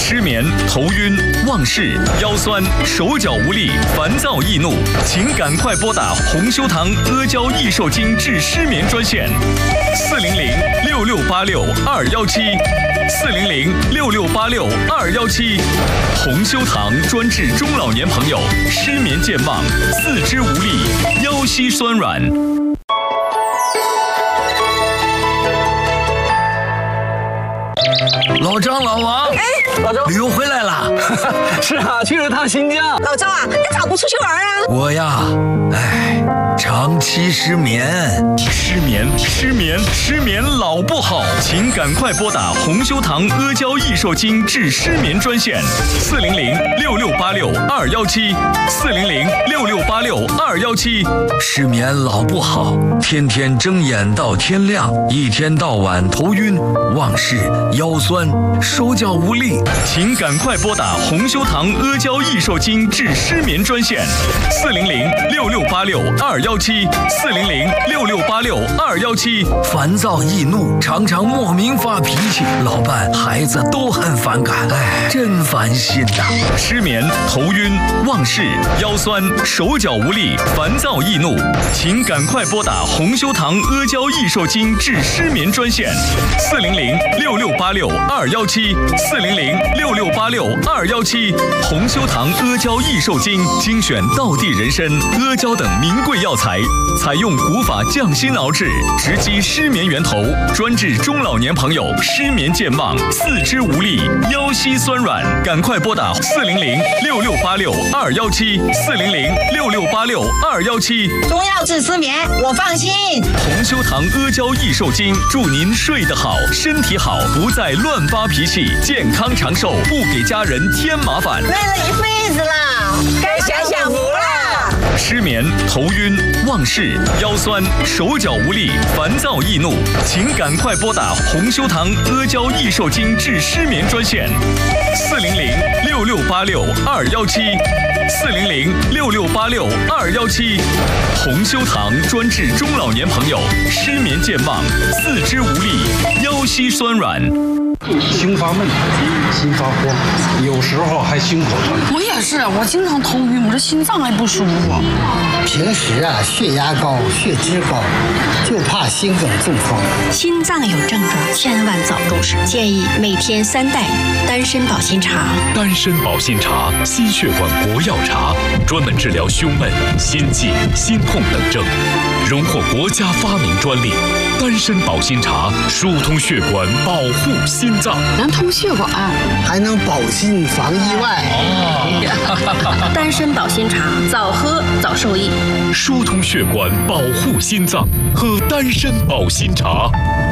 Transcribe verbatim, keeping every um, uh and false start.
失眠、头晕、忘事、腰酸、手脚无力、烦躁易怒，请赶快拨打红修堂阿胶益寿精治失眠专线：四零零六六八六二幺七，四零零六六八六二幺七。红修堂专治中老年朋友失眠健忘、四肢无力、腰膝酸软。 老张、老王， 哎， 老周，旅游回来了。 是啊，去了趟新疆。 老周啊，你咋不出去玩啊？ 我呀，哎，长期失眠， 失眠，失眠，失眠老不好，请赶快拨打红修堂阿胶益寿精治失眠专线：四零零六六八六二幺七，四零零六六八六二幺七。 失眠老不好，天天睁眼到天亮，一天到晚头晕、忘事、腰酸、手脚无力， 请赶快拨打红修堂阿胶益寿精治失眠专线：四零零六六八六二幺七，四零零六六八六二幺七。 烦躁易怒，常常莫名发脾气，老伴、孩子都很反感，哎，真烦心呐！ 失眠、头晕、忘事、腰酸、手脚无力、烦躁易怒，请赶快拨打红修堂阿胶益寿精治失眠专线：四零零六六八六二幺七，四零零六六八六二幺七。红修堂阿胶益寿精精选道地人参、阿胶等名贵药材，采用古法降心熬制，直击失眠源头，专治中老年朋友失眠健忘、四肢无力、腰膝酸软。赶快拨打四零零六六八六二幺七，四零零六六八六二幺七。 中药治失眠，我放心。 红修堂阿胶益寿精，祝您睡得好，身体好，不再乱发脾气，健康长寿，不给家人添麻烦。 累了一辈子啦，该享享福啦。 失眠、头晕、忘事、腰酸、手脚无力、烦躁易怒，请赶快拨打红修堂阿胶益寿精治失眠专线：四零零六六八六二幺七，四零零六六八六二幺七。红修堂专治中老年朋友失眠健忘、四肢无力、腰膝酸软。 心发闷、心发慌，有时候还心口疼。 我也是，我经常头晕，我这心脏还不舒服。 平时啊，血压高、血脂高，就怕心梗中风。 心脏有症状，千万早入室。建议每天三袋丹参保心茶。 丹参保心茶，心血管国药茶，专门治疗胸闷、心悸、心痛等症，荣获国家发明专利。丹参保心茶疏通血管，保护心脏， 能通血管， 还能保心防意外。 哦、丹参保心茶，早喝早受益。 疏通血管，保护心脏，喝丹参保心茶。